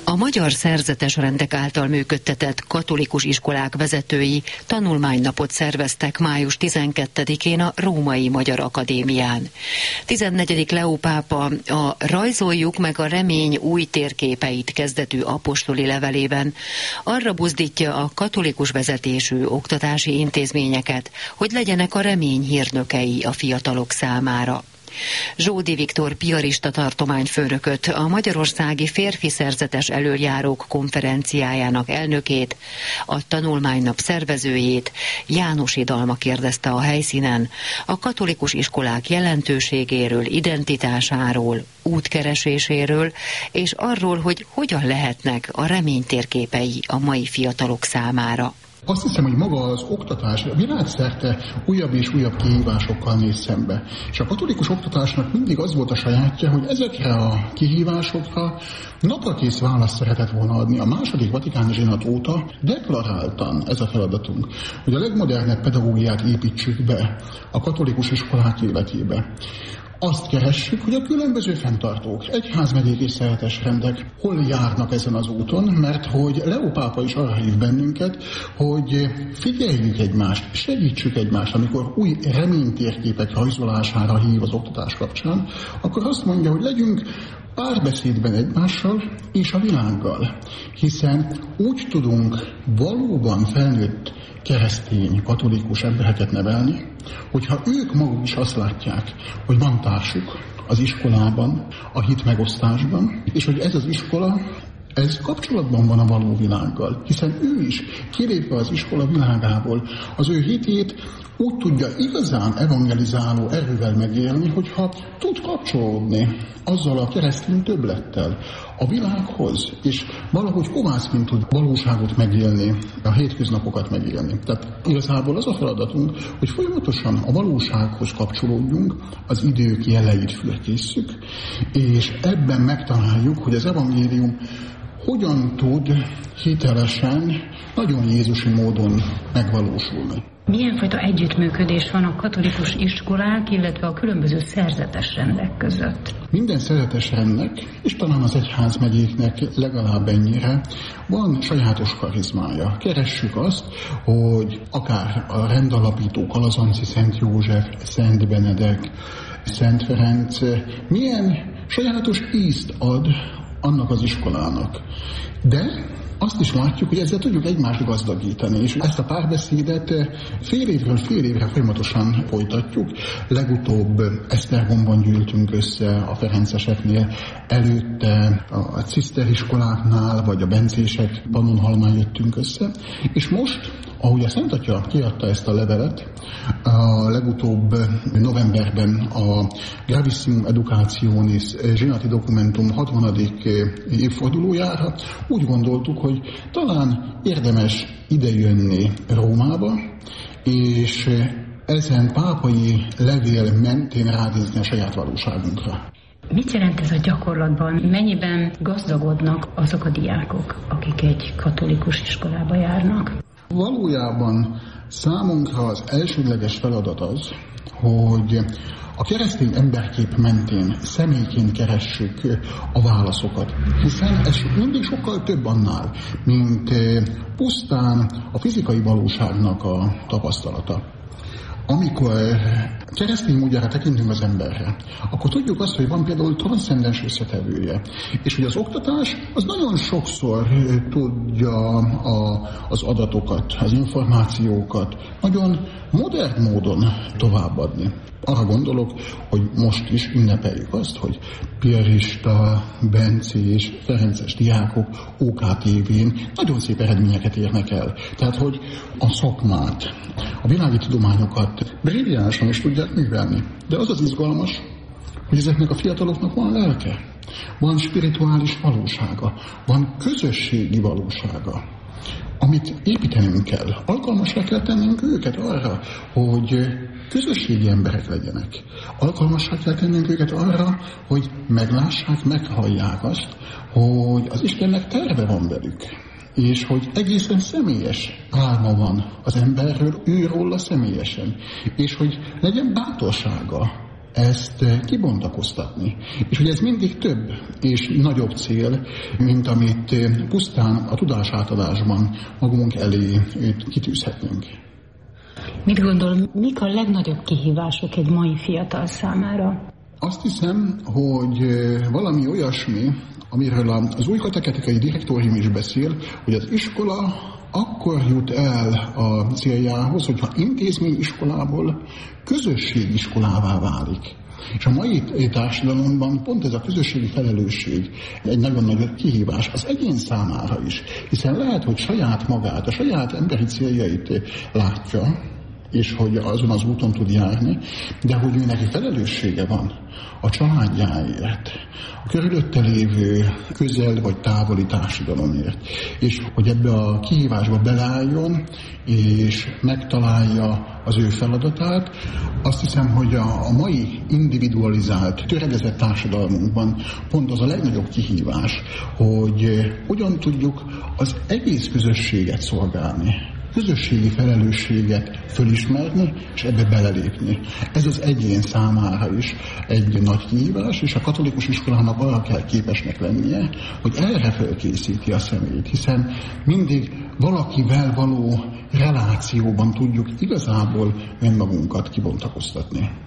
A magyar szerzetes rendek által működtetett katolikus iskolák vezetői tanulmánynapot szerveztek május 12-én a Római Magyar Akadémián. 14. Leó pápa a Rajzoljuk meg a remény új térképeit kezdetű apostoli levelében arra buzdítja a katolikus vezetésű oktatási intézményeket, hogy legyenek a remény hírnökei a fiatalok számára. Zsódi Viktor piarista tartományfőnököt, a Magyarországi Férfi Szerzetes Elöljárók konferenciájának elnökét, a tanulmánynap szervezőjét, Jánosi Dalma kérdezte a helyszínen a katolikus iskolák jelentőségéről, identitásáról, útkereséséről, és arról, hogy hogyan lehetnek a remény térképei a mai fiatalok számára. Azt hiszem, hogy maga az oktatás világszerte újabb és újabb kihívásokkal néz szembe. És a katolikus oktatásnak mindig az volt a sajátja, hogy ezekre a kihívásokra naprakész választ szeretett volna adni. A második vatikáni zsinat óta deklaráltan ez a feladatunk, hogy a legmodernebb pedagógiát építsük be a katolikus iskolák életébe. Azt keressük, hogy a különböző fenntartók, egyházmegyék és szerzetes rendek hol járnak ezen az úton, mert hogy Leó pápa is arra hív bennünket, hogy figyeljük egymást, segítsük egymást, amikor új reménytérképek rajzolására hív az oktatás kapcsán, akkor azt mondja, hogy legyünk párbeszédben egymással és a világgal, hiszen úgy tudunk valóban felnőtt keresztény, katolikus embereket nevelni, hogyha ők maguk is azt látják, hogy van társuk az iskolában, a hit megosztásban, és hogy ez az iskola, ez kapcsolatban van a való világgal, hiszen ő is, kilépve az iskola világából, az ő hitét úgy tudja igazán evangelizáló erővel megélni, hogyha tud kapcsolódni azzal a keresztény többlettel a világhoz, és valahogy kovászként tud valóságot megélni, a hétköznapokat megélni. Tehát igazából az a feladatunk, hogy folyamatosan a valósághoz kapcsolódjunk, az idők jeleit fürkészszük, és ebben megtaláljuk, hogy az evangélium hogyan tud hitelesen, nagyon jézusi módon megvalósulni. Milyen fajta együttműködés van a katolikus iskolák, illetve a különböző szerzetes rendek között? Minden szerzetes rendnek, és talán az egyházmegyéknek legalább ennyire, van sajátos karizmája. Keressük azt, hogy akár a rendalapító Kalazanci Szent József, Szent Benedek, Szent Ferenc milyen sajátos ízt ad annak az iskolának. De azt is látjuk, hogy ezzel tudjuk egymást gazdagítani, és ezt a párbeszédet fél évről fél évre folyamatosan folytatjuk. Legutóbb Esztergomban gyűltünk össze a ferenceseknél, előtte a ciszteriskoláknál, vagy a bencések Pannonhalmán jöttünk össze, és most, ahogy a Szent Atya kiadta ezt a levelet, a legutóbb novemberben a Gravissimum Educationis zsinati dokumentum 60. évfordulójára úgy gondoltuk, hogy talán érdemes idejönni Rómába, és ezen pápai levél mentén ránézni a saját valóságunkra. Mit jelent ez a gyakorlatban? Mennyiben gazdagodnak azok a diákok, akik egy katolikus iskolába járnak? Valójában számunkra az elsődleges feladat az, hogy a keresztény emberkép mentén személyként keressük a válaszokat, hiszen ez mindig sokkal több annál, mint pusztán a fizikai valóságnak a tapasztalata. Amikor keresztény módjára tekintünk az emberre, akkor tudjuk azt, hogy van például transzcendens összetevője, és hogy az oktatás az nagyon sokszor tudja az adatokat, az információkat nagyon modern módon továbbadni. Arra gondolok, hogy most is ünnepeljük azt, hogy piarista, bencés, ferences diákok OKTV-n nagyon szép eredményeket érnek el. Tehát, hogy a szakmát, a világi tudományokat brilliánsan is tudják művelni. De az az izgalmas, hogy ezeknek a fiataloknak van lelke, van spirituális valósága, van közösségi valósága, amit építenünk kell. Alkalmasra kell tennünk őket arra, hogy közösségi emberek legyenek. Alkalmasra kell tennünk őket arra, hogy meglássák, meghallják azt, hogy az Istennek terve van velük, és hogy egészen személyes álma van az emberről, őróla személyesen, és hogy legyen bátorsága ezt kibontakoztatni. És hogy ez mindig több és nagyobb cél, mint amit pusztán a tudásátadásban magunk elé kitűzhetünk. Mit gondol, mik a legnagyobb kihívások egy mai fiatal számára? Azt hiszem, hogy valami olyasmi, amiről az új katechetikai direktórium is beszél, hogy az iskola akkor jut el a céljához, hogyha intézményiskolából közösségiskolává válik. És a mai társadalomban pont ez a közösségi felelősség egy nagyon nagy kihívás az egyén számára is, hiszen lehet, hogy saját magát, a saját emberi céljait látja, és hogy azon az úton tud járni, de hogy ő neki felelőssége van a családjáért, a körülötte lévő közel vagy távoli társadalomért, és hogy ebbe a kihívásba beleálljon, és megtalálja az ő feladatát. Azt hiszem, hogy a mai individualizált, töredezett társadalmunkban pont az a legnagyobb kihívás, hogy hogyan tudjuk az egész közösséget szolgálni, közösségi felelősséget fölismerni, és ebbe belelépni. Ez az egyén számára is egy nagy kihívás, és a katolikus iskolának arra kell képesnek lennie, hogy erre felkészíti a személyt, hiszen mindig valakivel való relációban tudjuk igazából önmagunkat kibontakoztatni.